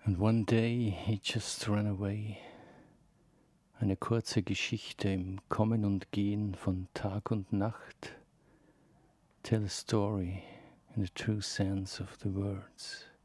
And one day he just ran away. Eine kurze Geschichte im Kommen und Gehen von Tag und Nacht. Tell a story in the true sense of the words.